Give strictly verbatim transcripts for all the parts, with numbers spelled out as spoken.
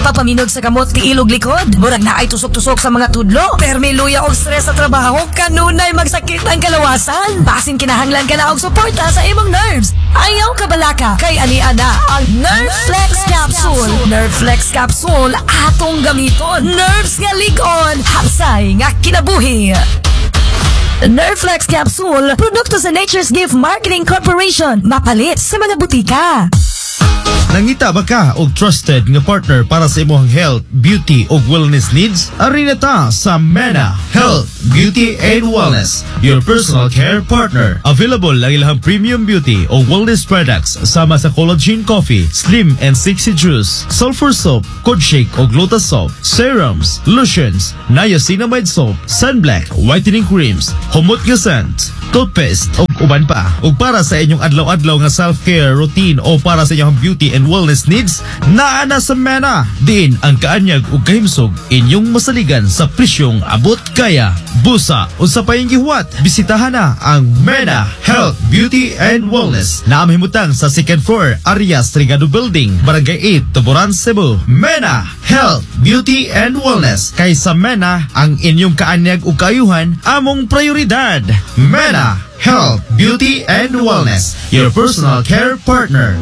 pagpapaminog sa kamot ti ilog likod. Murag na ay tusok-tusok sa mga tudlo. Pero may luya og stress sa trabaho, kanunay magsakit ang kalawasan. Basin kinahanglan ka na og suporta sa imong nerves. Ayaw ka balaka kay ani ana ang Nerveflex Capsule. Nerveflex Capsule atong gamiton. Nerves nga ligon, hapsay nga kinabuhi. Nerveflex Capsule, produkto sa Nature's Gift Marketing Corporation. Mapalit sa mga butika. Nangita ba ka og trusted nga partner para sa imong health, beauty ug wellness needs? Ari na ta sa MENA Health, Beauty and Wellness, your personal care partner. Available ang ilang premium beauty o wellness products sama sa collagen coffee, slim and sexy juice, sulfur soap, cod shake o lotus soap, serums, lotions, niacinamide soap, sunblock, whitening creams, humot nga scent, toothpaste o uban pa. Ug para sa inyong adlaw-adlaw nga self-care routine o para sa inyong beauty and wellness needs, naa na sa MENA. Diin ang kaanyag ug kahimsog inyong masaligan sa presyong abot kaya. Busa o sa payong gihuwat, bisitahan na ang MENA Health, Beauty and Wellness na amhimutang sa second floor, Arias Trigado Building, Barangay eight, Tuburan, Cebu. MENA Health, Beauty and Wellness. Kay sa MENA, ang inyong kaanyag ug kaayuhan among prioridad. MENA Health, Beauty and Wellness, your personal care partner.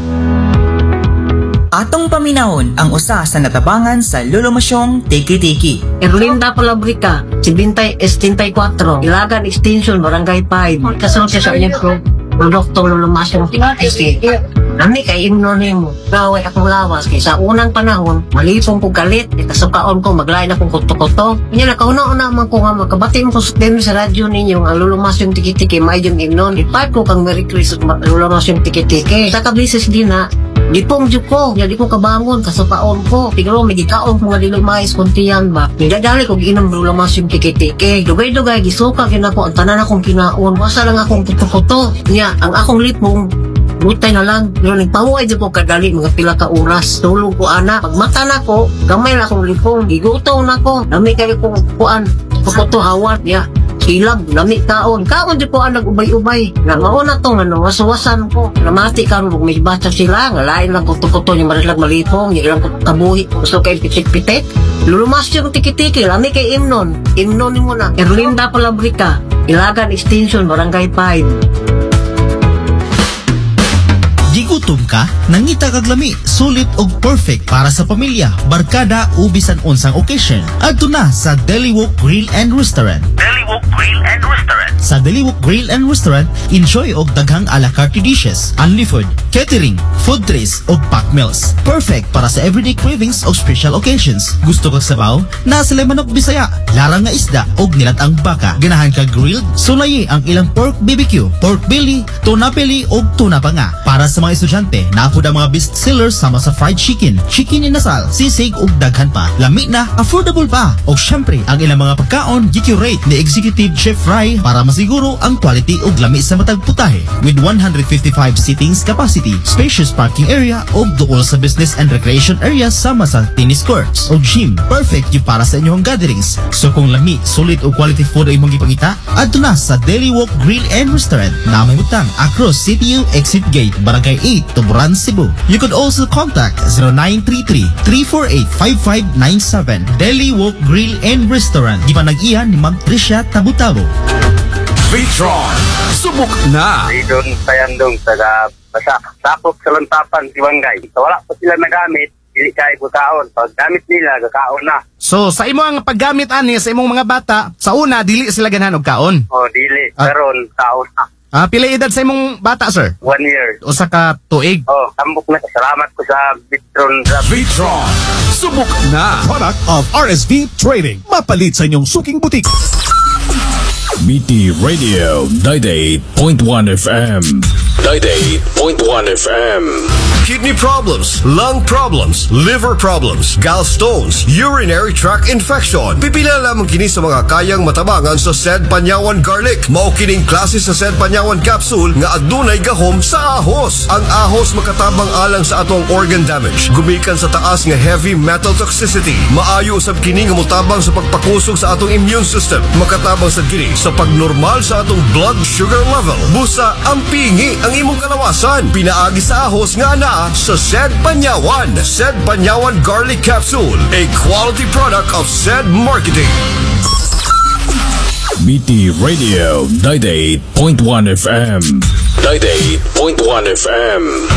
Atong paminahon ang usa sa natabangan sa lulumasyong tiki-tiki. Erlinda Palabrica, Sibintay seventy-four, Ilagan Extension, Barangay five. Kasunod siya sa inyong pro, produktong lulumasyong tiki-tiki. Nami kay imnonim mo, gaway akong lawas kay sa unang panahon, malipong ko galit, ikasukaon ko, maglain akong kuto-kuto. Kanya nakauna-una man ko nga makabati mo ko sa radyo ninyo, ang lulumasyong tiki-tiki, may yung imnon. Ipat ko kang Merry Christmas, lulumasyong tiki-tiki. Sa kablisis din na, di pong dyo ko, di ko kabangon, kasukaon ko. Tigro, may gikaon ko nga dilumais kuntiyan ba. Nidadali ko giinom lulumasyong tiki-tiki. Dugay-dugay, gisuka gina ko, ang tanan akong kinaon, wasa lang akong kuto-kuto. Nya, ang akong lipong, butay na lang. Pero nagpahuay dyan ko kadali, mga pila ka oras. Tulog ko, ana. Pagmata na ko, gamay na akong lipong. Gigutaw na ko. Dami kayo kong kuan. Kukuto hawan. Ya. Silag. Dami kaon. Kaon dyan ko ang nag-ubay-ubay. Nga mauna to, nga nawasawasan ko. Namati ka rin, may bata sila. Nga lain lang kuto-kuto, yung marilag malipong. Yung ilang kabuhi. Gusto kayo pitik-pitik. Lulumas yung tiki-tiki. Lami kay Imnon. Imnon mo na. Erlinda Palabrica. Ilagan Extension, Barangay five. Gigutom ka? Nangita kag lami, sulit og perfect para sa pamilya, barkada o bisan unsang occasion. Adto na sa Deliwok Grill and Restaurant. Deliwok Grill and Restaurant. Sa Deliwok Grill and Restaurant, enjoy og daghang a la carte dishes, only food, catering, food trays og pack meals. Perfect para sa everyday cravings o special occasions. Gusto kag sabaw? Na sila manok Bisaya, larang nga isda og nilatang baka. Ganahan ka grilled? Sulayi ang ilang pork B B Q, pork belly, tuna belly og tuna pa nga. Para sa mga estudyante, naapod ang mga best sellers sama sa fried chicken, chicken inasal, sisig ug daghan pa. Lami na, affordable pa. Og syempre, ang ilang mga pagkaon gi-curate ni Executive Chef Fry para masiguro ang quality ug lami sa matag putahe. With one hundred fifty-five seatings capacity, spacious parking area ug duol sa business and recreation area sama sa tennis courts ug gym. Perfect yung para sa inyong gatherings. So kung lami, solid ug quality food ay imong gipangita, adto na sa Deliwok Grill and Restaurant na may butang across C P U Exit Gate, Barangay eight, Tuburan, Cebu. You could also contact zero nine three three, three four eight, five five nine seven. Deliwok Grill and Restaurant. Gipanag-iyan ni Ma'am Tricia Tabutabo. Vitron, subok na! Doon sayandong taga basak. Sakop sa lantapan, Siwanggay. So, wala pa sila nagamit, hindi kaya pagkaon. Pag gamit nila, kakaon na. So, sa imo ang paggamit ani sa imong mga bata, sa una, dili sila ganahan og kaon? O, dili. Ah. Karon, kaon na. Ah, pila edad sa imong bata, sir? One year. Usa ka tuig? Oh, tambok na. Salamat ko sa Vitron. Vitron, subok na! Product of R S V Trading. Mapalit sa inyong suking butik. B T Radio ninety-eight point one F M. ninety-eight point one F M. Kidney problems, lung problems, liver problems, gallstones, urinary tract infection. Pipila lamang kini sa mga kayang matabangan sa Sed Panyawan Garlic. Mao kining klase sa Sed Panyawan Capsule nga adunay gahom sa ahos. Ang ahos makatabang alang sa atong organ damage. Gumikan sa taas nga heavy metal toxicity. Maayo usab kini nga motabang sa pagpakusog sa atong immune system. Makatabang sa kini sa pag normal sa atong blood sugar level. Busa ang pingi ang imong kalawasan. Pinaagi sa ahos nga na sa Sed Panyawan. Sed Panyawan Garlic Capsule, a quality product of Sed Marketing. B T Radio ninety-eight point one F M. ninety-eight point one F M.